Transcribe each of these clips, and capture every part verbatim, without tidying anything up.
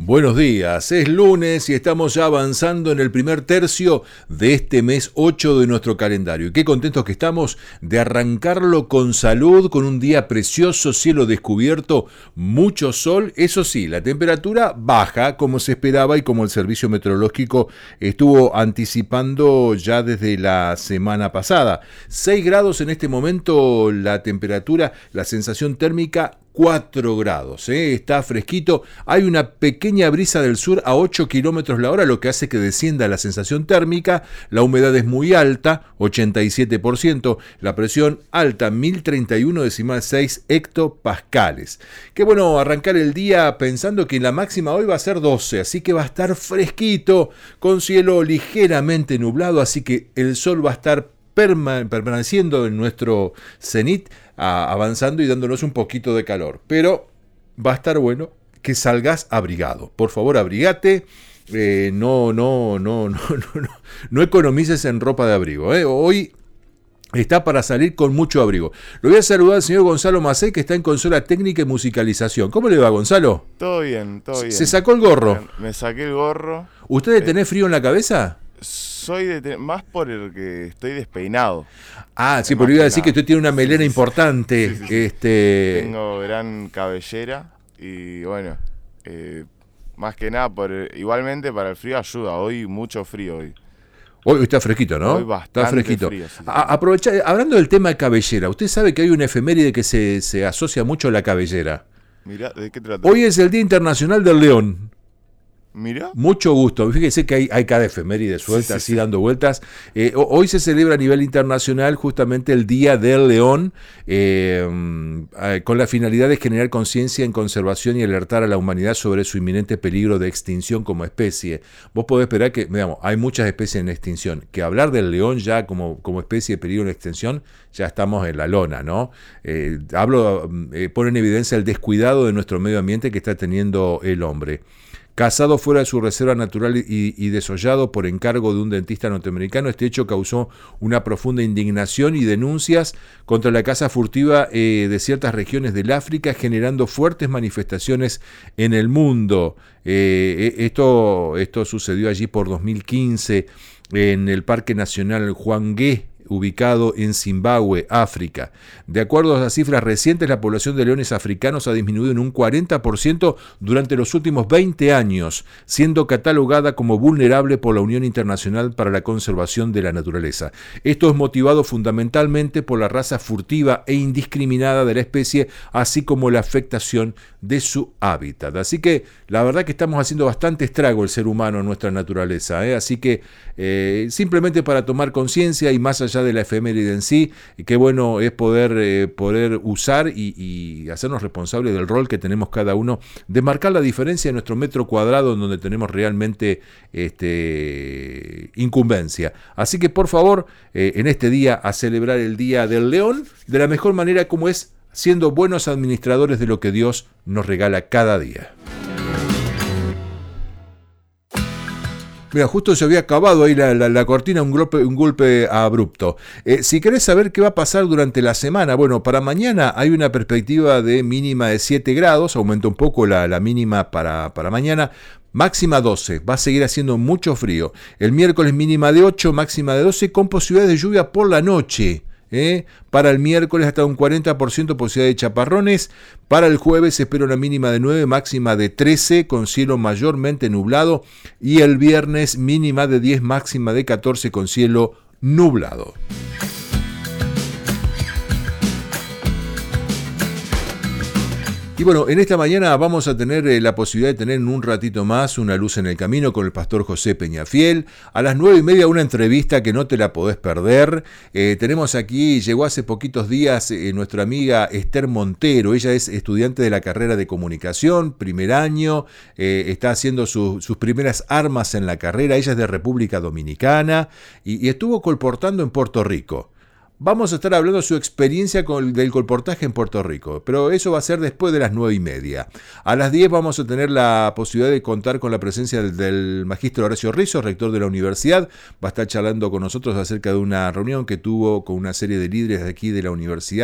Buenos días, es lunes y estamos ya avanzando en el primer tercio de este mes ocho de nuestro calendario. Y qué contentos que estamos de arrancarlo con salud, con un día precioso, cielo descubierto, mucho sol. Eso sí, la temperatura baja como se esperaba y como el servicio meteorológico estuvo anticipando ya desde la semana pasada. seis grados en este momento la temperatura, la sensación térmica cuatro grados, ¿eh? Está fresquito, hay una pequeña brisa del sur a ocho kilómetros la hora, lo que hace que descienda la sensación térmica, la humedad es muy alta, ochenta y siete por ciento, la presión alta, mil treinta y uno coma seis hectopascales. Qué bueno arrancar el día pensando que la máxima hoy va a ser doce, así que va a estar fresquito, con cielo ligeramente nublado, así que el sol va a estar perma- permaneciendo en nuestro cenit, avanzando y dándonos un poquito de calor, pero va a estar bueno que salgas abrigado. Por favor, abrigate, eh, no, no, no, no, no, no, no economices en ropa de abrigo. ¿eh? Hoy está para salir con mucho abrigo. Lo voy a saludar al señor Gonzalo Macé, que está en consola técnica y musicalización. ¿Cómo le va, Gonzalo? Todo bien, todo bien. ¿Se sacó el gorro? Me saqué el gorro. ¿Ustedes eh, tenés frío en la cabeza? Soy de te- más por el que estoy despeinado. Ah, sí, Es porque más iba a que decir nada. que usted tiene una Sí, melena sí, sí. importante. Sí, sí, sí. Este... Tengo gran cabellera y bueno, eh, más que nada, por el- igualmente para el frío ayuda. Hoy mucho frío hoy. Hoy está fresquito, ¿no? Hoy bastante Está fresquito. frío, sí, sí. A- aprovecha, hablando del tema de cabellera, usted sabe que hay una efeméride que se, se asocia mucho a la cabellera. Mirá, ¿de qué trata? Hoy es el Día Internacional del León. Mirá. Mucho gusto. Fíjese que hay, hay cada efeméride suelta, Sí, sí, así sí. dando vueltas. Eh, hoy se celebra a nivel internacional justamente el Día del León, eh, eh, con la finalidad de generar conciencia en conservación y alertar a la humanidad sobre su inminente peligro de extinción como especie. Vos podés esperar que, digamos, hay muchas especies en extinción. Que hablar del león ya como, como especie de peligro de extinción, ya estamos en la lona, ¿no? Eh, hablo, eh, pone en evidencia el descuidado de nuestro medio ambiente que está teniendo el hombre. Cazado fuera de su reserva natural y, y desollado por encargo de un dentista norteamericano, este hecho causó una profunda indignación y denuncias contra la caza furtiva eh, de ciertas regiones del África, generando fuertes manifestaciones en el mundo. Eh, esto, esto sucedió allí por dos mil quince en el Parque Nacional Hwange, ubicado en Zimbabue, África. De acuerdo a las cifras recientes, la población de leones africanos ha disminuido en un cuarenta por ciento durante los últimos veinte años, siendo catalogada como vulnerable por la Unión Internacional para la Conservación de la Naturaleza. Esto es motivado fundamentalmente por la raza furtiva e indiscriminada de la especie, así como la afectación de su hábitat. Así que la verdad que estamos haciendo bastante estrago el ser humano en nuestra naturaleza, ¿eh? Así que eh, simplemente para tomar conciencia y más allá de la efeméride en sí, qué bueno es poder, eh, poder usar y, y hacernos responsables del rol que tenemos cada uno de marcar la diferencia en nuestro metro cuadrado en donde tenemos realmente este, incumbencia. Así que por favor, eh, en este día a celebrar el Día del León de la mejor manera como es, siendo buenos administradores de lo que Dios nos regala cada día. Mira, justo se había acabado ahí la, la, la cortina, un golpe, un golpe abrupto. Eh, si querés saber qué va a pasar durante la semana, bueno, para mañana hay una perspectiva de mínima de siete grados, aumenta un poco la, la mínima para, para mañana, máxima doce, va a seguir haciendo mucho frío. El miércoles mínima de ocho, máxima de doce, con posibilidades de lluvia por la noche. ¿Eh? Para el miércoles hasta un cuarenta por ciento posibilidad de chaparrones. Para el jueves se espera una mínima de nueve, máxima de trece, con cielo mayormente nublado. Y el viernes mínima de diez, máxima de catorce, con cielo nublado. Y bueno, en esta mañana vamos a tener eh, la posibilidad de tener en un ratito más Una Luz en el Camino con el pastor José Peñafiel. A las nueve y media una entrevista que no te la podés perder. Eh, tenemos aquí, llegó hace poquitos días eh, nuestra amiga Esther Montero. Ella es estudiante de la carrera de comunicación, primer año, eh, está haciendo su, sus primeras armas en la carrera. Ella es de República Dominicana y, y estuvo colportando en Puerto Rico. Vamos a estar hablando de su experiencia con, del colportaje en Puerto Rico, pero eso va a ser después de las nueve y media. A las diez vamos a tener la posibilidad de contar con la presencia del, del magíster Horacio Rizzo, rector de la universidad. Va a estar charlando con nosotros acerca de una reunión que tuvo con una serie de líderes de aquí de la universidad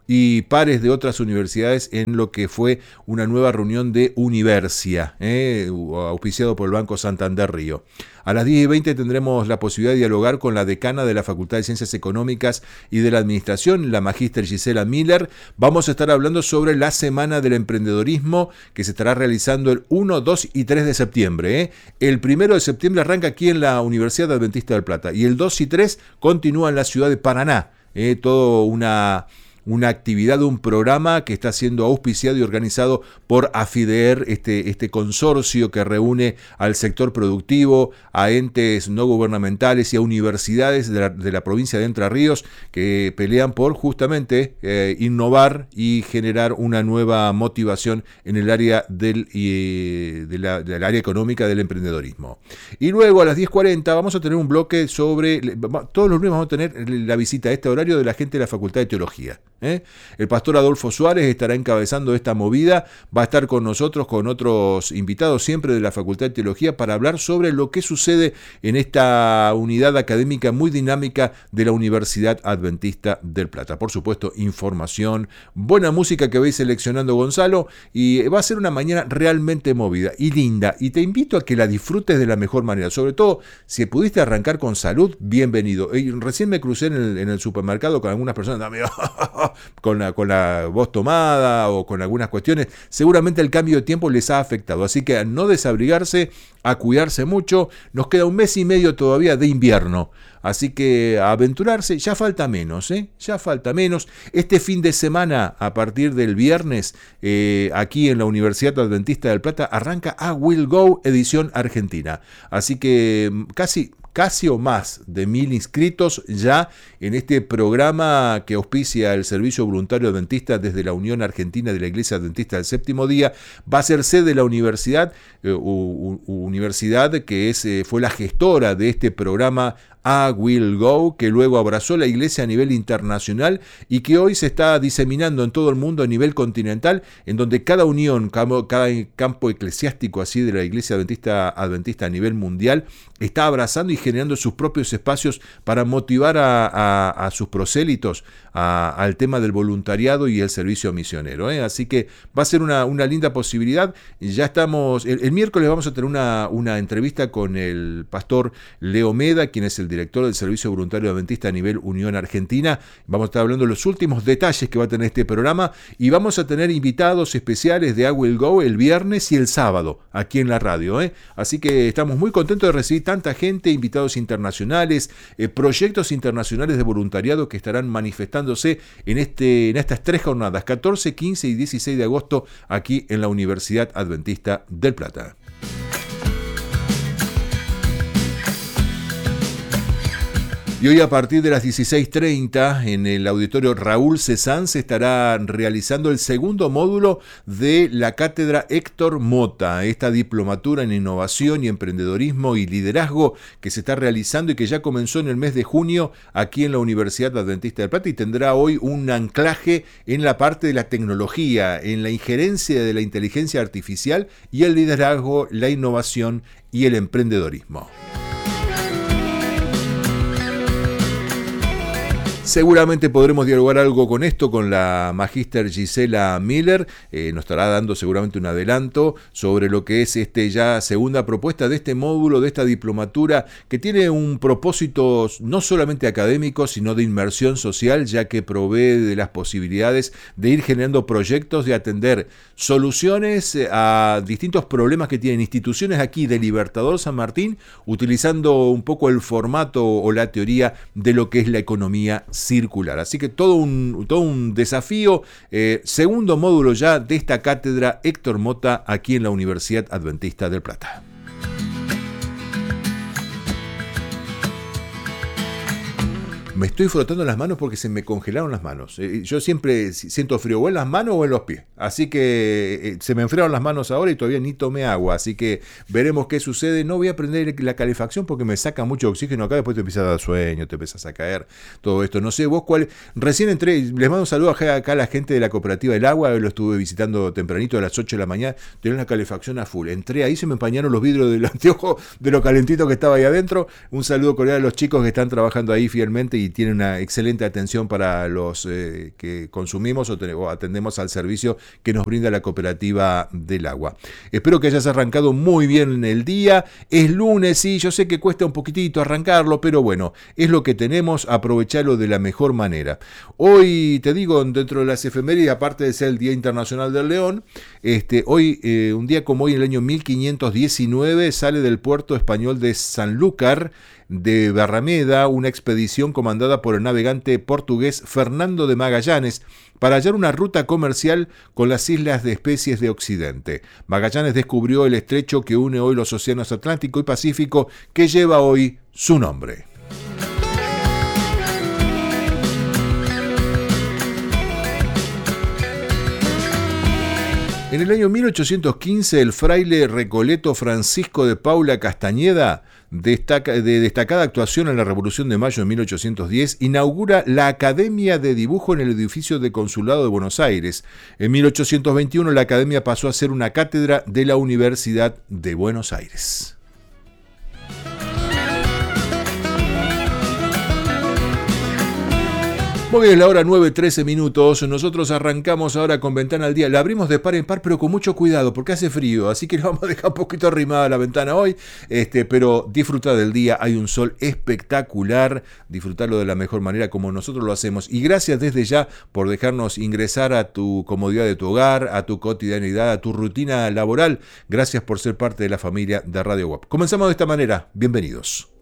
y pares de otras universidades en lo que fue una nueva reunión de Universia, eh, auspiciado por el Banco Santander Río. A las diez y veinte tendremos la posibilidad de dialogar con la decana de la Facultad de Ciencias Económicas y de la Administración, la magíster Gisela Miller. Vamos a estar hablando sobre la Semana del Emprendedorismo que se estará realizando el uno, dos y tres de septiembre. ¿eh? El primero de septiembre arranca aquí en la Universidad Adventista del Plata y el dos y tres continúa en la ciudad de Paraná. ¿eh? Todo una... una actividad, un programa que está siendo auspiciado y organizado por AFIDER, este, este consorcio que reúne al sector productivo, a entes no gubernamentales y a universidades de la, de la provincia de Entre Ríos que pelean por justamente eh, innovar y generar una nueva motivación en el área del, eh, de la, del área económica del emprendedorismo. Y luego a las diez cuarenta vamos a tener un bloque sobre, todos los lunes vamos a tener la visita a este horario de la gente de la Facultad de Teología. ¿Eh? El pastor Adolfo Suárez estará encabezando esta movida, va a estar con nosotros, con otros invitados siempre de la Facultad de Teología para hablar sobre lo que sucede en esta unidad académica muy dinámica de la Universidad Adventista del Plata. Por supuesto, información, buena música que vais seleccionando Gonzalo y va a ser una mañana realmente movida y linda y te invito a que la disfrutes de la mejor manera, sobre todo si pudiste arrancar con salud, bienvenido. Y recién me crucé en el, en el supermercado con algunas personas, amigo, Con la, con la voz tomada o con algunas cuestiones, seguramente el cambio de tiempo les ha afectado, así que a no desabrigarse, a cuidarse mucho, nos queda un mes y medio todavía de invierno, así que a aventurarse, ya falta menos, ¿eh? ya falta menos, este fin de semana a partir del viernes, eh, aquí en la Universidad Adventista del Plata arranca I Will Go edición Argentina, así que casi... casi o más de mil inscritos ya en este programa que auspicia el Servicio Voluntario Adventista desde la Unión Argentina de la Iglesia Adventista del Séptimo Día. Va a ser sede de la universidad, eh, u, u, universidad que es, eh, fue la gestora de este programa I Will Go, que luego abrazó la iglesia a nivel internacional y que hoy se está diseminando en todo el mundo a nivel continental, en donde cada unión, cada campo eclesiástico así de la iglesia adventista, adventista a nivel mundial, está abrazando y generando sus propios espacios para motivar a, a, a sus prosélitos a, al tema del voluntariado y el servicio misionero. ¿eh? Así que va a ser una, una linda posibilidad. Ya estamos, el, el miércoles vamos a tener una, una entrevista con el pastor Leo Meda, quien es el director del Servicio Voluntario Adventista a nivel Unión Argentina. Vamos a estar hablando de los últimos detalles que va a tener este programa y vamos a tener invitados especiales de I Will Go el viernes y el sábado aquí en la radio. ¿eh? Así que estamos muy contentos de recibir tanta gente, invitados internacionales, eh, proyectos internacionales de voluntariado que estarán manifestándose en, este, en estas tres jornadas, catorce, quince y dieciséis de agosto aquí en la Universidad Adventista del Plata. Y hoy a partir de las dieciséis treinta en el auditorio Raúl Cezanne se estará realizando el segundo módulo de la cátedra Héctor Mota, esta diplomatura en innovación y emprendedorismo y liderazgo que se está realizando y que ya comenzó en el mes de junio aquí en la Universidad Adventista del Plata y tendrá hoy un anclaje en la parte de la tecnología, en la injerencia de la inteligencia artificial y el liderazgo, la innovación y el emprendedorismo. Seguramente podremos dialogar algo con esto con la magíster Gisela Miller, eh, nos estará dando seguramente un adelanto sobre lo que es este ya segunda propuesta de este módulo, de esta diplomatura, que tiene un propósito no solamente académico, sino de inmersión social, ya que provee de las posibilidades de ir generando proyectos, de atender soluciones a distintos problemas que tienen instituciones aquí de Libertador San Martín, utilizando un poco el formato o la teoría de lo que es la economía circular. Así que todo un, todo un desafío, eh, segundo módulo ya de esta cátedra Héctor Mota aquí en la Universidad Adventista del Plata. Me estoy frotando las manos porque se me congelaron las manos. Eh, yo siempre siento frío o en las manos o en los pies. Así que eh, se me enfriaron las manos ahora y todavía ni tomé agua. Así que veremos qué sucede. No voy a prender la calefacción porque me saca mucho oxígeno acá. Después te empieza a dar sueño, te empiezas a caer. Todo esto. No sé, vos cuál. Recién entré. Les mando un saludo acá, acá a la gente de la Cooperativa del Agua. Lo estuve visitando tempranito a las ocho de la mañana. Tenía la calefacción a full. Entré ahí, se me empañaron los vidrios del anteojo de lo calentito que estaba ahí adentro. Un saludo cordial a los chicos que están trabajando ahí fielmente y y tiene una excelente atención para los eh, que consumimos o, te, o atendemos al servicio que nos brinda la Cooperativa del Agua. Espero que hayas arrancado muy bien el día. Es lunes, sí, yo sé que cuesta un poquitito arrancarlo, pero bueno, es lo que tenemos, aprovecharlo de la mejor manera. Hoy, te digo, dentro de las efemérides, aparte de ser el Día Internacional del León, este, hoy, eh, un día como hoy, en el año mil quinientos diecinueve, sale del puerto español de Sanlúcar de Barrameda una expedición comandada por el navegante portugués Fernando de Magallanes para hallar una ruta comercial con las islas de especies de Occidente. Magallanes descubrió el estrecho que une hoy los océanos Atlántico y Pacífico, que lleva hoy su nombre. En el año mil ochocientos quince, el fraile recoleto Francisco de Paula Castañeda, destaca, de destacada actuación en la Revolución de Mayo de mil ochocientos diez, inaugura la Academia de Dibujo en el edificio de Consulado de Buenos Aires. En mil ochocientos veintiuno, la Academia pasó a ser una cátedra de la Universidad de Buenos Aires. Muy bien, la hora nueve, trece minutos. Nosotros arrancamos ahora con Ventana al Día. La abrimos de par en par, pero con mucho cuidado, porque hace frío. Así que nos vamos a dejar un poquito arrimada la ventana hoy. Este, pero disfrutar del día. Hay un sol espectacular. Disfrutarlo de la mejor manera como nosotros lo hacemos. Y gracias desde ya por dejarnos ingresar a tu comodidad de tu hogar, a tu cotidianidad, a tu rutina laboral. Gracias por ser parte de la familia de Radio W A P. Comenzamos de esta manera. Bienvenidos.